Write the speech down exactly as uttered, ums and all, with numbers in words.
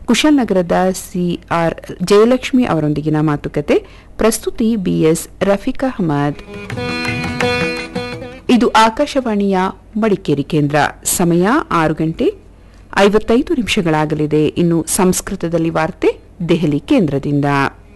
ಕುಶಾಲನಗರದ CR Jayalakshmi ಅವರೊಂದಿಗಿನ ಮಾತುಕತೆ. ಪ್ರಸ್ತುತಿ ಬಿಎಸ್ ರಫೀಕ್ ಅಹಮದ್. ಇದು ಆಕಾಶವಾಣಿಯ ಮಡಿಕೇರಿ ಕೇಂದ್ರ. ಸಮಯ ಆರು ಗಂಟೆ ಐವತ್ತೈದು ನಿಮಿಷಗಳಾಗಲಿದೆ. ಇನ್ನು ಸಂಸ್ಕೃತದಲ್ಲಿ ವಾರ್ತೆ ದೆಹಲಿ ಕೇಂದ್ರದಿಂದ.